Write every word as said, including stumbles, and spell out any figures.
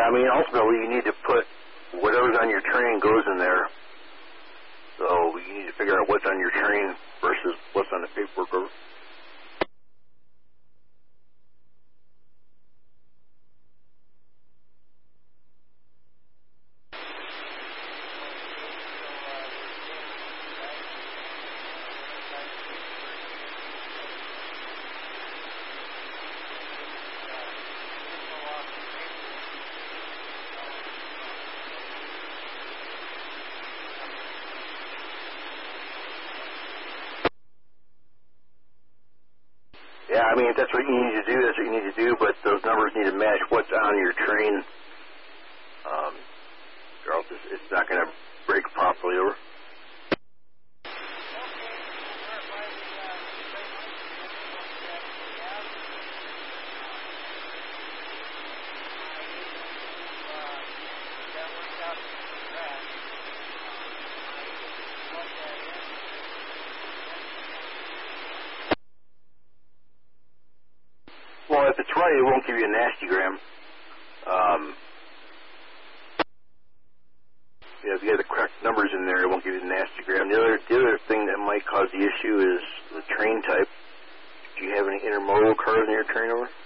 I mean, ultimately you need to put whatever's on your train goes in there. So you need to figure out what's on your train versus what's on the paperwork. Yeah, I mean, if that's what you need to do, that's what you need to do, but those numbers need to match what's on your train, um, or else it's, it's not going to break properly over. Well, if it's right, it won't give you a nastygram. Um, yeah, if you have the correct numbers in there, it won't give you the nastygram. The other, the other thing that might cause the issue is the train type. Do you have any intermodal cars in your train over?